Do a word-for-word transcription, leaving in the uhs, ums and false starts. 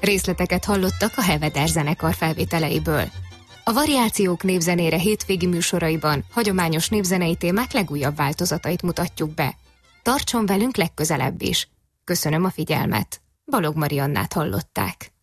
Részleteket hallottak a Helveter zenekar felvételeiből. A Variációk népzenére hétvégi műsoraiban hagyományos népzenei témák legújabb változatait mutatjuk be. Tartson velünk legközelebb is. Köszönöm a figyelmet. Balog Mariannát hallották.